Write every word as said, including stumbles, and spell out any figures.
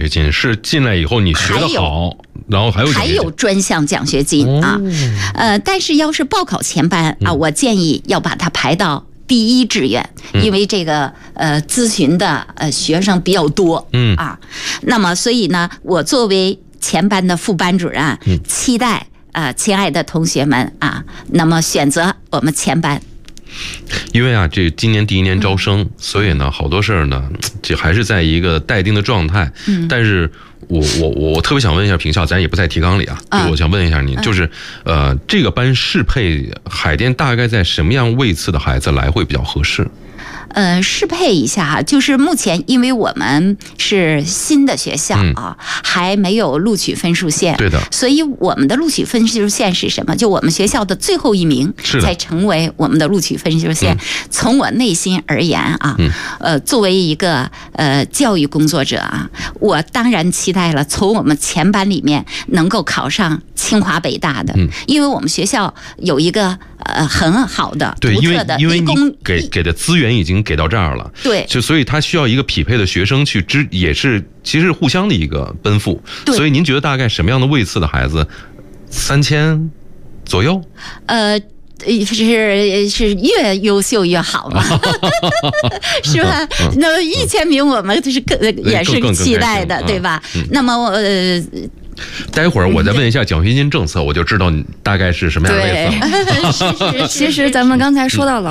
学金？是进来以后你学得好，然后还有还有专项奖学金、哦、啊，呃，但是要是报考前班啊，我建议要把它排到第一志愿，因为这个呃咨询的呃学生比较多，嗯啊，那么所以呢，我作为前班的副班主任，期待呃亲爱的同学们啊，那么选择我们前班。 因为啊，这今年第一年招生，嗯、所以呢，好多事儿呢，这还是在一个待定的状态。嗯，但是我我我特别想问一下评校，咱也不在提纲里啊，啊我想问一下您，就是呃，这个班适配海淀大概在什么样位次的孩子来会比较合适？ 呃，适配一下，就是目前因为我们是新的学校啊，嗯、还没有录取分数线， 对的，所以我们的录取分数线是什么？就我们学校的最后一名才成为我们的录取分数线。嗯、从我内心而言啊，嗯、呃，作为一个呃教育工作者啊，我当然期待了从我们前班里面能够考上清华北大的，嗯、因为我们学校有一个呃很好的独特的， 因为因为你给给的资源已经给到这儿了， 对， 就所以他需要一个匹配的学生去支，也是其实互相的一个奔赴。所以您觉得大概什么样的位次的孩子，三千左右？呃。 是是越优秀越好嘛，是吧？那么一千名我们是更也是期待的，对吧？那么呃。 待会儿我再问一下奖学金政策，我就知道你大概是什么样的位置了。 其实咱们刚才说到了。